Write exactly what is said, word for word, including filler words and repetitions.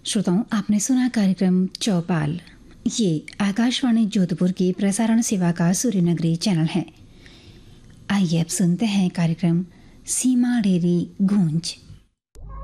श्रोताओं, आपने सुना कार्यक्रम चौपाल। ये आकाशवाणी जोधपुर की प्रसारण सेवा का सूर्यनगरी चैनल है। आइए अब सुनते हैं कार्यक्रम सीमा डेरी गूंज।